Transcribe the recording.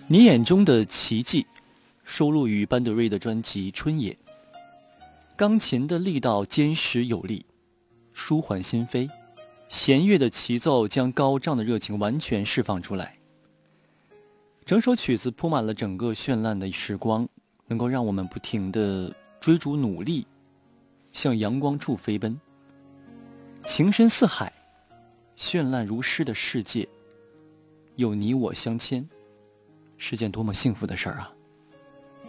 你眼中的奇迹收录于班德瑞的专辑《春野》。钢琴的力道坚实有力，舒缓心扉，弦乐的齐奏将高涨的热情完全释放出来。整首曲子铺满了整个绚烂的时光，能够让我们不停地追逐努力，向阳光处飞奔。情深似海，绚烂如诗的世界，有你我相牵，是件多么幸福的事儿啊！